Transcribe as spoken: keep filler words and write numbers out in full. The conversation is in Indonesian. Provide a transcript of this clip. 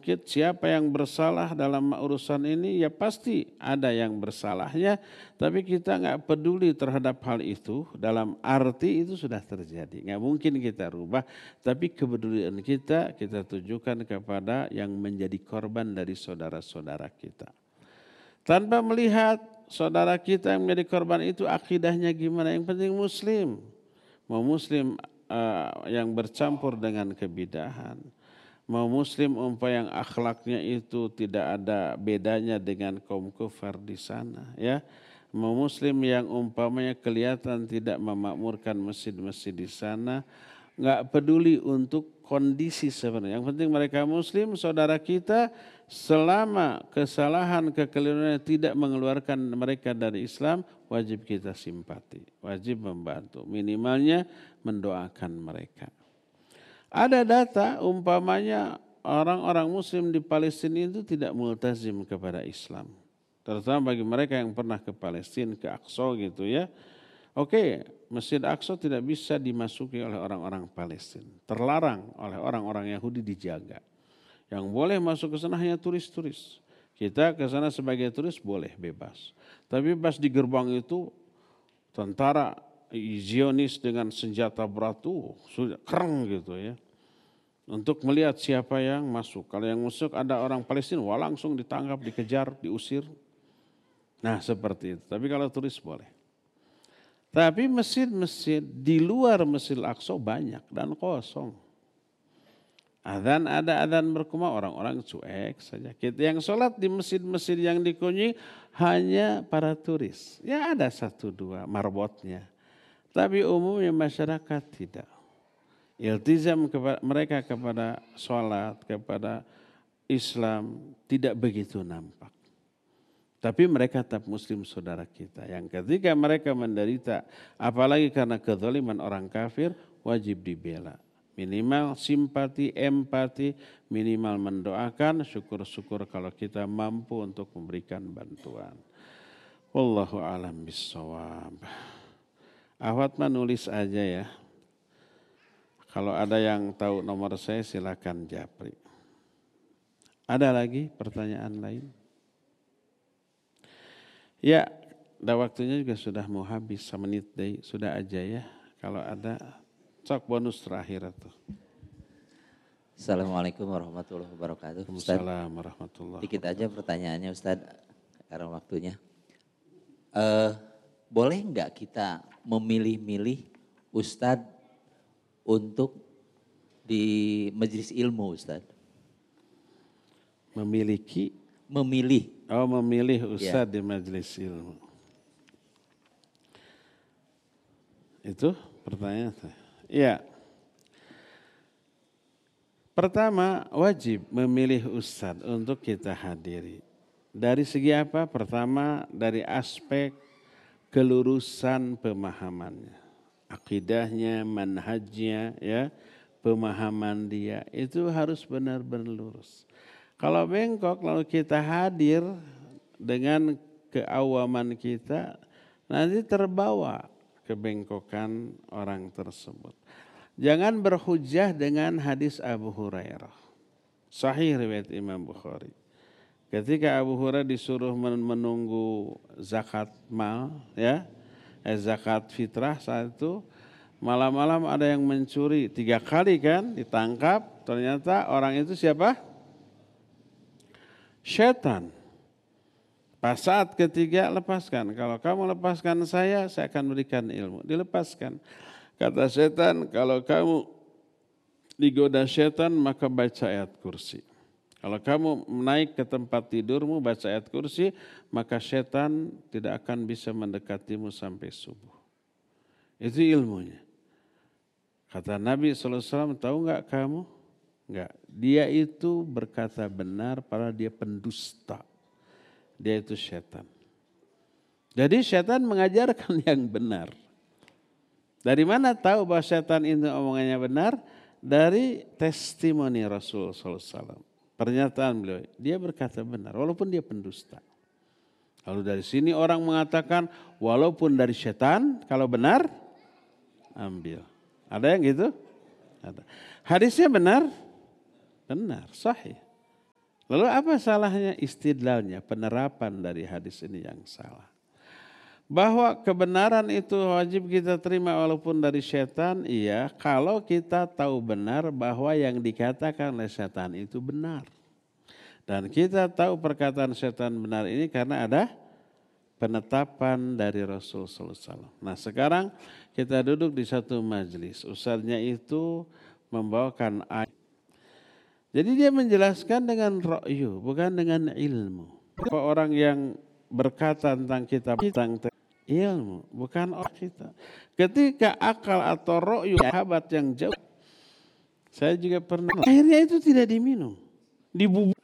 sedikit, siapa yang bersalah dalam urusan ini ya pasti ada yang bersalahnya. Tapi kita nggak peduli terhadap hal itu, dalam arti itu sudah terjadi. Nggak mungkin kita rubah, tapi kepedulian kita kita tujukan kepada yang menjadi korban dari saudara-saudara kita. Tanpa melihat saudara kita yang menjadi korban itu akidahnya gimana, yang penting muslim. Mau muslim uh, yang bercampur dengan kebidahan. Mau muslim umpah yang akhlaknya itu tidak ada bedanya dengan kaum kufar di sana, ya. Mau muslim yang umpamanya kelihatan tidak memakmurkan masjid-masjid di sana, nggak peduli untuk kondisi sebenarnya. Yang penting mereka muslim, saudara kita, selama kesalahan kekeliruannya tidak mengeluarkan mereka dari Islam, wajib kita simpati, wajib membantu, minimalnya mendoakan mereka. Ada data umpamanya orang-orang muslim di Palestina itu tidak multazim kepada Islam. Terutama bagi mereka yang pernah ke Palestina, ke Aqsa gitu ya. Oke, Masjid Aqsa tidak bisa dimasuki oleh orang-orang Palestina. Terlarang oleh orang-orang Yahudi dijaga. Yang boleh masuk ke sana hanya turis-turis. Kita ke sana sebagai turis boleh bebas. Tapi pas di gerbang itu tentara Zionis dengan senjata berat tuh sudah keren gitu ya. Untuk melihat siapa yang masuk. Kalau yang masuk ada orang Palestina, wah langsung ditangkap, dikejar, diusir. Nah seperti itu. Tapi kalau turis boleh. Tapi masjid-masjid di luar Masjid Al-Aqsa banyak dan kosong. Adzan ada adzan berkumandang, orang-orang cuek saja. Kita yang sholat di masjid-masjid yang dikunjungi hanya para turis. Ya ada satu dua marbotnya. Tapi umumnya masyarakat tidak. Iltizam kepada, mereka kepada sholat, kepada Islam tidak begitu nampak. Tapi mereka tetap muslim saudara kita. Yang ketika mereka menderita, apalagi karena kezaliman orang kafir, wajib dibela. Minimal simpati, empati, minimal mendoakan, syukur-syukur kalau kita mampu untuk memberikan bantuan. Wallahu a'lam bissawab. Ahwat menulis aja ya. Kalau ada yang tahu nomor saya silakan japri. Ada lagi pertanyaan lain? Ya, dah waktunya juga sudah mau habis, semenit deh, sudah aja ya. Kalau ada, sok bonus terakhir itu. Assalamualaikum warahmatullahi wabarakatuh. Assalamualaikum warahmatullahi wabarakatuh. Dikit aja pertanyaannya Ustaz, karena waktunya. Uh, boleh nggak kita memilih-milih Ustadz untuk di majelis ilmu Ustaz? Memiliki? Memilih. Oh memilih Ustaz ya. Di majelis ilmu. Itu pertanyaan saya. Iya. Pertama wajib memilih Ustaz untuk kita hadiri. Dari segi apa? Pertama dari aspek kelurusan pemahamannya. Akidahnya, manhajnya, ya, pemahaman dia itu harus benar-benar lurus. Kalau bengkok lalu kita hadir dengan keawaman kita, nanti terbawa kebengkokan orang tersebut. Jangan berhujjah dengan hadis Abu Hurairah. Sahih riwayat Imam Bukhari. Ketika Abu Hurairah disuruh menunggu zakat mal, ya, eh, zakat fitrah saat itu, malam-malam ada yang mencuri tiga kali kan, ditangkap. Ternyata orang itu siapa? Syaitan. Pas saat ketiga lepaskan. Kalau kamu lepaskan saya, saya akan berikan ilmu. Dilepaskan. Kata syaitan, kalau kamu digoda syaitan maka baca ayat kursi. Kalau kamu naik ke tempat tidurmu baca ayat kursi, maka syaitan tidak akan bisa mendekatimu sampai subuh. Itu ilmunya. Kata Nabi shallallahu alaihi wasallam, tahu nggak kamu? Enggak. Dia itu berkata benar padahal dia pendusta. Dia itu syaitan. Jadi syaitan mengajarkan yang benar. Dari mana tahu bahwa syaitan itu omongannya benar? Dari testimoni Rasul shallallahu alaihi wasallam. Pernyataan beliau, dia berkata benar walaupun dia pendusta. Lalu dari sini orang mengatakan walaupun dari syaitan, kalau benar ambil. Ada yang gitu? Ada. Hadisnya benar? Benar, sahih. Lalu apa salahnya? Istidlalnya, penerapan dari hadis ini yang salah. Bahwa kebenaran itu wajib kita terima walaupun dari setan, iya, kalau kita tahu benar bahwa yang dikatakan oleh setan itu benar. Dan kita tahu perkataan setan benar ini karena ada penetapan dari Rasul sallallahu alaihi wasallam. Nah sekarang kita duduk di satu majelis, ustadznya itu membawakan ayat. Jadi dia menjelaskan dengan ra'yu, bukan dengan ilmu. Orang yang berkata tentang kitab, tentang ilmu, bukan orang kita. Ketika akal atau ra'yu sahabat yang jauh, saya juga pernah, akhirnya itu tidak diminum, dibubur.